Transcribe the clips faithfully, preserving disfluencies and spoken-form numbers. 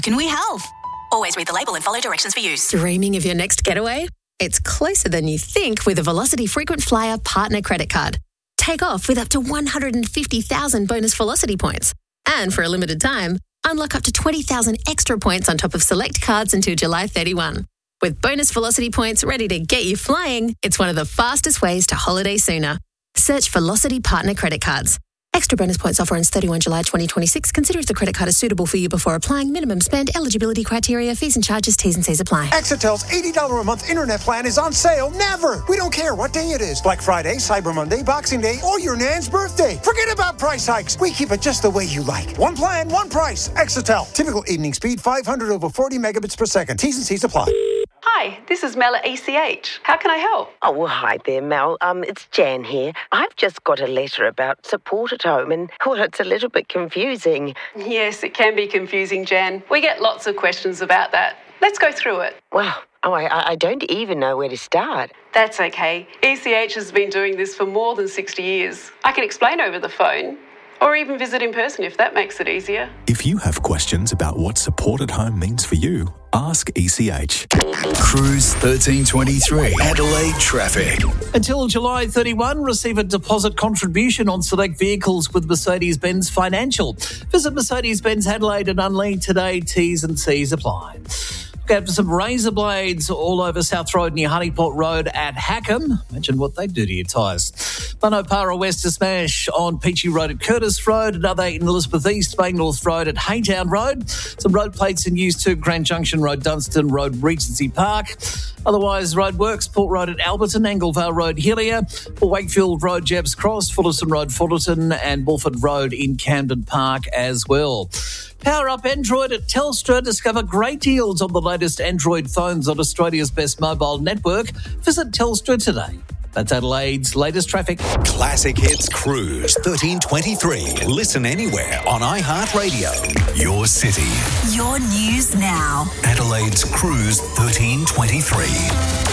Can we help? Always read the label and follow directions for use. Dreaming of your next getaway? It's closer than you think with a Velocity Frequent Flyer Partner Credit Card. Take off with up to one hundred fifty thousand bonus Velocity points. And for a limited time, unlock up to twenty thousand extra points on top of select cards until July thirty-first. With bonus Velocity points ready to get you flying, it's one of the fastest ways to holiday sooner. Search Velocity Partner Credit Cards. Extra bonus points offer ends thirty-first July twenty twenty-six. Consider if the credit card is suitable for you before applying. Minimum spend, eligibility criteria, fees and charges, T's and C's apply. Exitel's eighty dollars a month internet plan is on sale never. We don't care what day it is. Black Friday, Cyber Monday, Boxing Day, or your Nan's birthday. Forget about price hikes. We keep it just the way you like. One plan, one price. Exitel. Typical evening speed, five hundred over forty megabits per second. T's and C's apply. Hi, this is Mel at E C H. How can I help? Oh, well, hi there, Mel. Um, it's Jan here. I've just got a letter about support at home and, well, it's a little bit confusing. Yes, it can be confusing, Jan. We get lots of questions about that. Let's go through it. Well, oh, I, I don't even know where to start. That's okay. E C H has been doing this for more than sixty years. I can explain over the phone. Or even visit in person if that makes it easier. If you have questions about what support at home means for you, ask E C H. Cruise thirteen twenty-three, Adelaide traffic. Until July thirty-first, receive a deposit contribution on select vehicles with Mercedes-Benz Financial. Visit Mercedes-Benz Adelaide and Unlead today. T's and C's apply. Look out for some razor blades all over South Road near Honeypot Road at Hackham. Imagine what they do to your tyres. Manopara West to smash on Peachy Road at Curtis Road. Another in Elizabeth East, Bay North Road at Haytown Road. Some road plates in use too. Grand Junction Road, Dunstan Road, Regency Park. Otherwise, roadworks, Port Road at Alberton, Anglevale Road, Hillier, Wakefield Road, Jebbs Cross, Fullerton Road, Fullerton, and Bulford Road in Camden Park as well. Power up Android at Telstra. Discover great deals on the latest Android phones on Australia's best mobile network. Visit Telstra today. That's Adelaide's latest traffic. Classic Hits Cruise thirteen twenty-three. Listen anywhere on iHeartRadio. Your city. Your news now. Adelaide's Cruise thirteen twenty-three.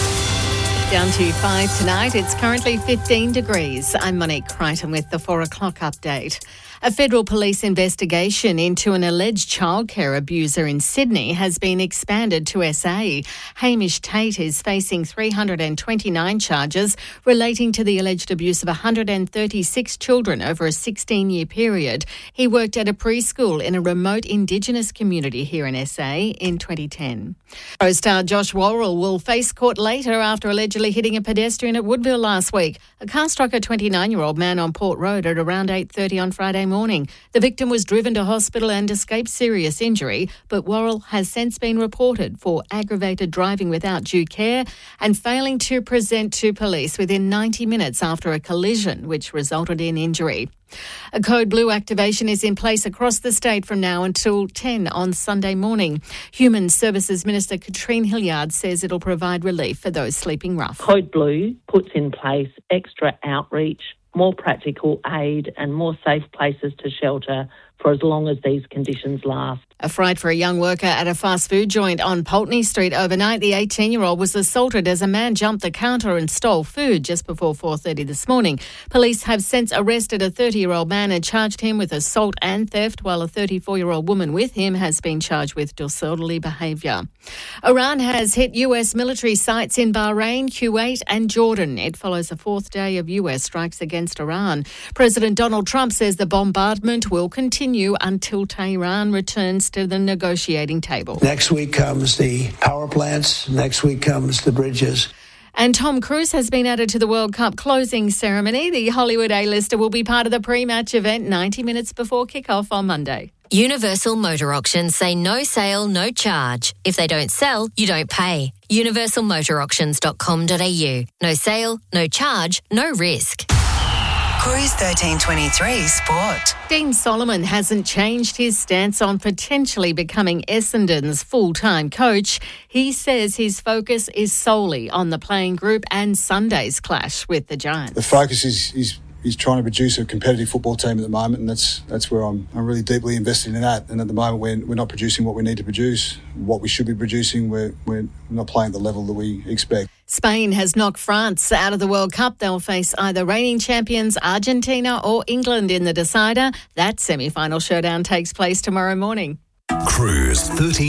Down to five tonight. It's currently fifteen degrees. I'm Monique Crichton with the four o'clock update. A federal police investigation into an alleged childcare abuser in Sydney has been expanded to S A. Hamish Tate is facing three hundred twenty-nine charges relating to the alleged abuse of one hundred thirty-six children over a sixteen-year period. He worked at a preschool in a remote Indigenous community here in S A in twenty ten. Pro star Josh Worrell will face court later after allegedly hitting a pedestrian at Woodville last week. A car struck a twenty-nine-year-old man on Port Road at around eight thirty on Friday morning. The victim was driven to hospital and escaped serious injury, but Worrell has since been reported for aggravated driving without due care and failing to present to police within ninety minutes after a collision, which resulted in injury. A code blue activation is in place across the state from now until ten on Sunday morning. Human Services Minister Katrine Hilliard says it'll provide relief for those sleeping rough. Code Blue puts in place extra outreach, more practical aid and more safe places to shelter for as long as these conditions last. A fright for a young worker at a fast food joint on Pulteney Street overnight. The eighteen-year-old was assaulted as a man jumped the counter and stole food just before four thirty this morning. Police have since arrested a thirty-year-old man and charged him with assault and theft, while a thirty-four-year-old woman with him has been charged with disorderly behaviour. Iran has hit U S military sites in Bahrain, Kuwait and Jordan. It follows a fourth day of U S strikes against Iran. President Donald Trump says the bombardment will continue until Tehran returns to the negotiating table. Next week comes the power plants. Next week comes the bridges. And Tom Cruise has been added to the World Cup closing ceremony. The Hollywood A-lister will be part of the pre-match event ninety minutes before kickoff on Monday. Universal Motor Auctions say no sale, no charge. If they don't sell, you don't pay. universal motor auctions dot com dot a u. No sale, no charge, no risk. Cruise thirteen twenty-three Sport. Dean Solomon hasn't changed his stance on potentially becoming Essendon's full-time coach. He says his focus is solely on the playing group and Sunday's clash with the Giants. The focus is is, is trying to produce a competitive football team at the moment, and that's that's where I'm I'm really deeply invested in that. And at the moment, we're, we're not producing what we need to produce. What we should be producing, we're, we're not playing at the level that we expect. Spain has knocked France out of the World Cup. They'll face either reigning champions Argentina or England in the decider. That semi-final showdown takes place tomorrow morning. Cruise thirteen